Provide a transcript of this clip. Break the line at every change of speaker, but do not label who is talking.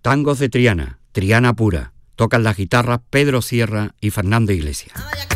Tangos de Triana, Triana pura. Tocan las guitarras Pedro Sierra y Fernando Iglesias.